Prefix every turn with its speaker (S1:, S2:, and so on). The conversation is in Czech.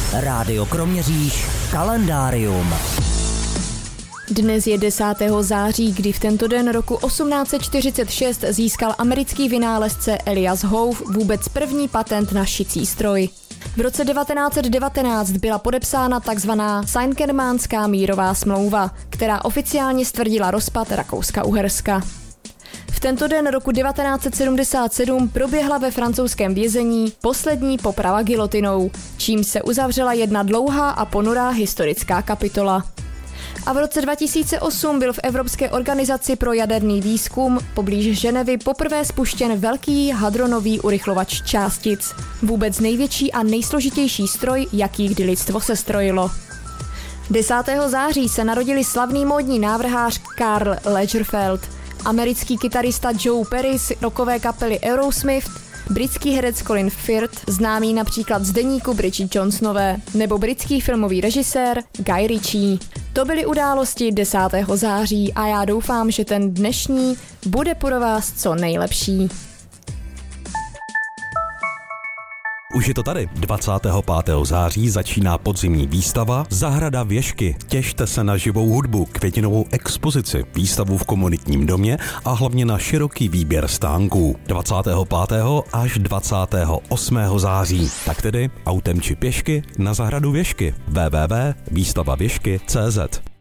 S1: Rádio Kroměříž kalendárium.
S2: Dnes je 10. září, kdy v tento den roku 1846 získal americký vynálezce Elias Howe vůbec první patent na šicí stroj. V roce 1919 byla podepsána takzvaná Seinkermannská mírová smlouva, která oficiálně stvrdila rozpad Rakouska-Uherska. V tento den roku 1977 proběhla ve francouzském vězení poslední poprava gilotinou, čím se uzavřela jedna dlouhá a ponurá historická kapitola. A v roce 2008 byl v Evropské organizaci pro jaderný výzkum poblíž Ženevy poprvé spuštěn velký hadronový urychlovač částic. Vůbec největší a nejsložitější stroj, jaký kdy lidstvo sestrojilo. 10. září se narodili slavný módní návrhář Karl Lagerfeld, americký kytarista Joe Perry z rockové kapely Aerosmith, britský herec Colin Firth, známý například z deníku Bridget Johnsonové, nebo britský filmový režisér Guy Ritchie. To byly události 10. září a já doufám, že ten dnešní bude pro vás co nejlepší.
S3: Už je to tady. 25. září začíná podzimní výstava Zahrada Věšky. Těšte se na živou hudbu, květinovou expozici, výstavu v komunitním domě a hlavně na široký výběr stánků. 25. až 28. září. Tak tedy autem či pěšky na Zahradu Věšky. www.výstavavěšky.cz